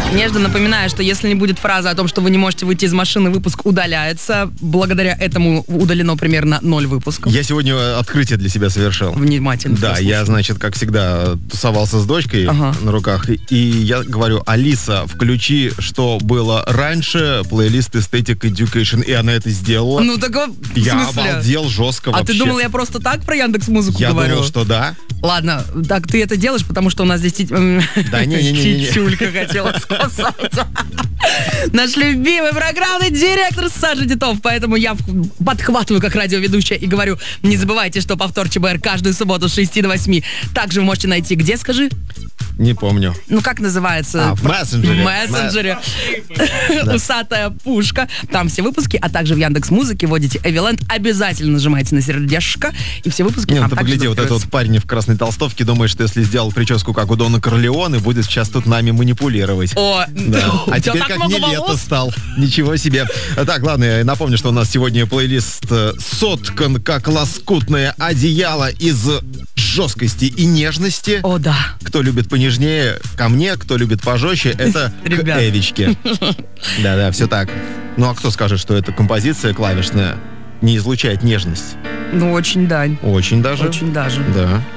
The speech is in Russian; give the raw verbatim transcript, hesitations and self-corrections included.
Нежно напоминаю, что если не будет фразы о том, что вы не можете выйти из машины, выпуск удаляется. Благодаря этому удалено примерно ноль выпусков. Я сегодня открытие для себя совершил. Внимательно. Да, послушай. я, значит, как всегда, тусовался с дочкой ага. на руках. И я говорю: Алиса, включи, что было раньше, плейлист Aesthetic Education. И она это сделала. Ну, так в Я смысле? обалдел жестко вообще. А ты думал, я просто так про Яндекс.Музыку я говорю? Я думал, что да. Ладно, так ты это делаешь, потому что у нас здесь да, не, не, не, не. чичулька хотела сказать. Наш любимый программный директор Саша Титов. Поэтому я подхватываю как радиоведущая и говорю: не забывайте, что повтор ЧБР каждую субботу с шести до восьми. Также вы можете найти где, скажи? Не помню. Ну, как называется? А, в мессенджере. В мессенджере. Усатая пушка. Там все выпуски, а также в Яндекс.Музыке вводите Эвиленд. Обязательно нажимайте на сердечко, и все выпуски Не, там ну, ты также погляди, вот этот вот парень в красной толстовке думает, что если сделал прическу, как у Дона Корлеоне, будет сейчас тут нами манипулировать. О, да. А теперь как не лето стал. Ничего себе. Так, ладно, я напомню, что у нас сегодня плейлист соткан как лоскутное одеяло из жесткости и нежности. О, да. Кто любит понежнее, ко мне, кто любит пожестче, это к Эвичке. Да-да, все так. Ну а кто скажет, что эта композиция клавишная не излучает нежность? Ну, очень да. Очень даже. Очень даже. Да.